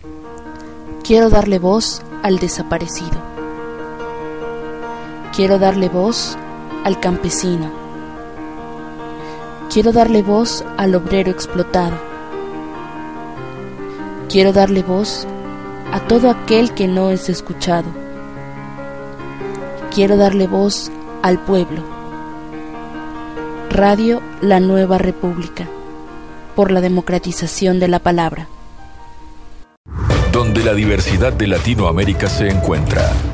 Quiero darle voz al desaparecido. Quiero darle voz al campesino. Quiero darle voz al obrero explotado. Quiero darle voz a todo aquel que no es escuchado. Quiero darle voz al pueblo. Radio La Nueva República, por la democratización de la palabra. Donde la diversidad de Latinoamérica se encuentra.